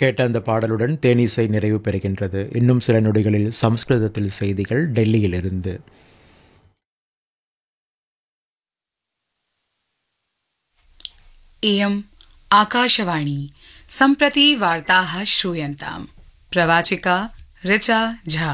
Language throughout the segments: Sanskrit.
கேட்ட அந்த பாடலுடன் தேனிசை நிறைவு பெறுகின்றது. இன்னும் சில நொடிகளில் சமஸ்கிருதத்தில் செய்திகள் டெல்லியிலிருந்து. इयम् आकाशवाणी सम्प्रति वार्ताः श्रूयन्ताम्। प्रवाचिका ऋचा झा।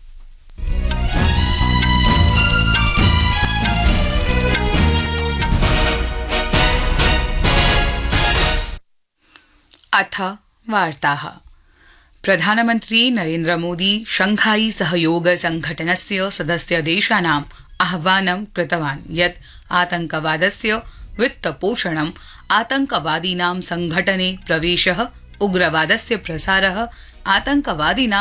अथ वार्ताः। प्रधानमन्त्री नरेन्द्र मोदी शंघाई सहयोग संघटनस्य सदस्यदेशानाम् आह्वानं कृतवान् यत् आतंकवादस्य वित्तपोषणम्, आतंकवादीनां संघटने प्रवेशः, उग्रवादस्य प्रसारः, आतंकवादीनां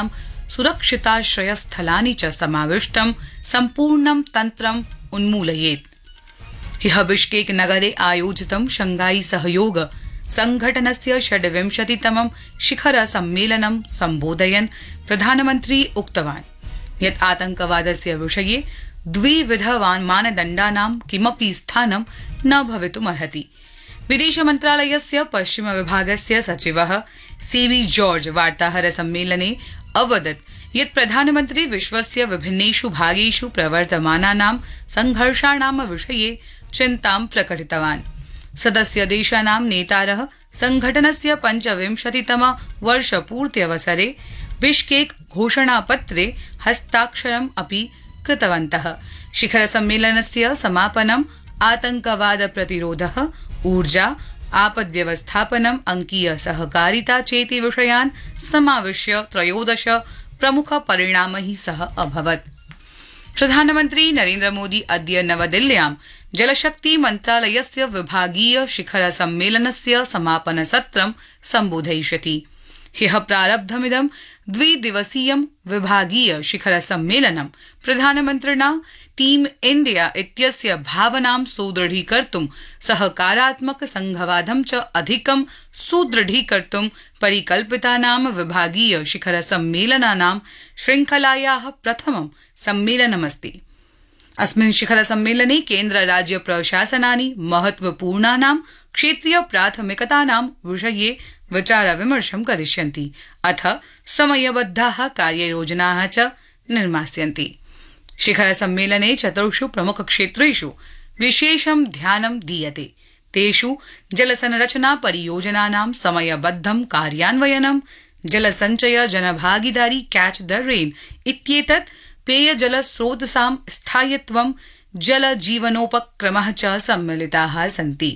सुरक्षिताश्रयस्थलानि च समाविष्टं सम्पूर्णं तन्त्रम् उन्मूलयेत्। ह्यः बिश्केक नगरे आयोजितं शंघाई सहयोग संघटनस्य 26तमं शिखर सम्मेलनं सम्बोधयन् प्रधानमन्त्री उक्तवान् यत् आतंकवादस्य विषये द्विविध मानदण्डानां किमपि स्थानं न भवितुमर्हति। विदेश मन्त्रालयस्य पश्चिम विभागस्य सचिवः सीवी जॉर्ज वार्ताहर सम्मेलने अवदत् यत् प्रधानमन्त्री विश्वस्य विभिन्नेषु भागेषु प्रवर्तमानानां संघर्षाणां विषये चिन्तां प्रकटितवान्। सदस्यदेशानां नेतारः संघटनस्य 25तम वर्षपूर्त्यवसरे बिश्केक घोषणापत्रे हस्ताक्षरम् अपि कृतवन्तः। शिखर सम्मेलनस्य समापनम् आतंकवाद प्रतिरोधः, ऊर्जा, आपद्व्यवस्थापनम्, अंकीय सहकारिता चेति विषयान् समाविश्य 13 प्रमुख परिणामैः सह अभवत्। प्रधानमन्त्री नरेन्द्र मोदी अद्य नवदिल्ल्यां जलशक्ति मन्त्रालयस्य विभागीय शिखर सम्मेलनस्य समापन सत्रं सम्बोधयिष्यति। ह्यः प्रारब्धमिदं द्विदिवसीयं विभागीय शिखर सम्मेलनं प्रधानमन्त्रिणा टीम इंडिया इत्यस्य भावनां सुदृढीकर्तुं, सहकारात्मक संघवादं च अधिकं सुदृढीकर्तुं परिकल्पितानां विभागीय शिखर सम्मेलनानां श्रृंखलायाः प्रथमं सम्मेलनमस्ति। अस्मिन् शिखर सम्मेलने केन्द्र राज्य प्रशासनानि महत्वपूर्णानां क्षेत्रीय प्राथमिकतानां विषये विचारविमर्शं करिष्यन्ति, अथ समयबद्धाः कार्ययोजनाः च निर्मास्यन्ति। शिखर सम्मेलने 4 प्रमुख क्षेत्रेषु विशेषं ध्यानं दीयते। तेषु जलसंरचना परियोजनानां समयबद्धं कार्यान्वयनं, जलसञ्चय जनभागीदारी कैच द रेन इत्येतत्, पेयजल स्रोतसां स्थायित्वं, जल जीवनोपक्रमः च सम्मिलिताः सन्ति।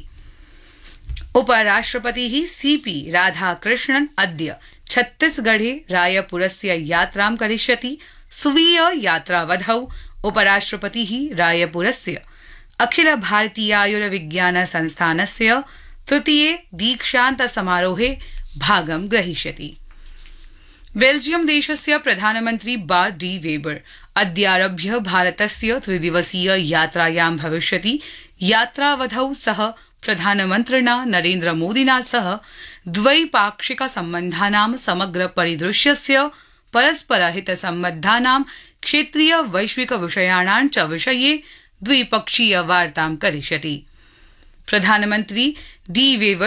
उपराष्ट्रपतिः सीपी राधाकृष्णन् अद्य छत्तीसगढ़े रायपुरस्य यात्रां करिष्यति। स्वीय यात्रावधौ उपराष्ट्रपतिः रायपुरस्य अखिल भारतीयायुर्विज्ञान संस्थानस्य 3 दीक्षान्त समारोहे भागं ग्रहीष्यति। बेल्जियम देशस्य प्रधानमन्त्री बार्ट डी वेबर अद्यारभ्य भारतस्य 3 दिवसीय यात्रायां भविष्यति। यात्रावधौ सः प्रधानमन्त्रिणा नरेन्द्र मोदिना सह द्वैपाक्षिक सम्बन्धानां समग्र परिदृश्यस्य, परस्परहितसम्बद्धानां क्षेत्रीय वैश्विक विषयाणां च विषये द्विपक्षीय वार्तां करिष्यति। प्रधानमन्त्री डी वेवर